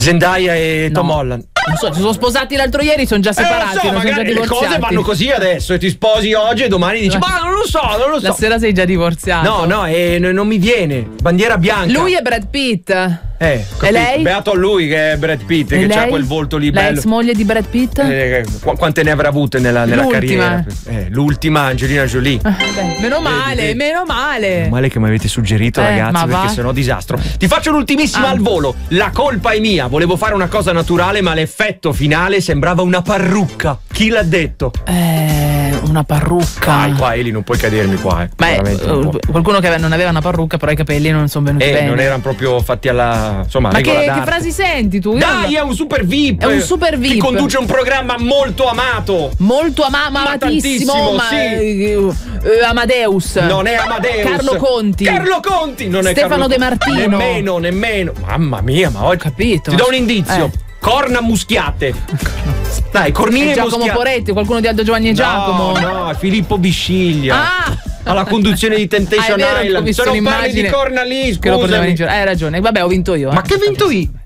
Zendaya e Tom Holland. Non so, si sono sposati l'altro ieri, sono già separati, non sono già magari le divorziati. cose vanno così adesso e ti sposi oggi e domani dici ma non lo so. La sera sei già divorziato. No, non mi viene. Bandiera bianca. Lui è Brad Pitt. E lei? Beato a lui che è Brad Pitt, che ha quel volto lì bello. La ex moglie di Brad Pitt? Quante ne avrà avute nella carriera? L'ultima Angelina Jolie. Meno male. Meno male che mi avete suggerito, ragazzi, perché sennò disastro. Ti faccio l'ultimissima al volo. La colpa è mia. Volevo fare una cosa naturale, ma l'effetto finale sembrava una parrucca. Chi l'ha detto? Una parrucca. Qua Eli, non puoi cadermi qua. Qualcuno che non aveva una parrucca, però i capelli non sono venuti bene. Non erano proprio fatti alla. Insomma, ma che frasi senti tu? Dai, è un super VIP. È un super VIP. Ti conduce un programma molto amato. Molto amatissimo. Amadeus. Non è Amadeus. Carlo Conti. Non è Stefano De Martino. Nemmeno. Mamma mia, ma ho capito. Ti do un indizio. Corna muschiate. Dai, cornine Giacomo muschiate. Poretti, qualcuno di Aldo Giovanni e Giacomo. No, Filippo Bisciglia. Alla conduzione di Temptation Island. Se non parli di corna lì, scusa. Hai ragione. Vabbè, ho vinto io. Ma che vinto io?